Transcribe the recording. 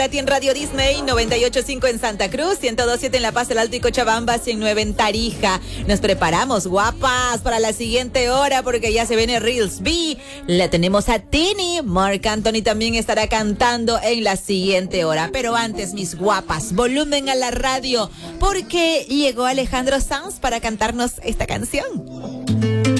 Tati en Radio Disney, 98.5 en Santa Cruz, 102.7 en La Paz, El Alto y Cochabamba, 109 en Tarija. Nos preparamos, guapas, para la siguiente hora porque ya se viene Reels B. La tenemos a Tini. Marc Anthony también estará cantando en la siguiente hora. Pero antes, mis guapas, volumen a la radio porque llegó Alejandro Sanz para cantarnos esta canción.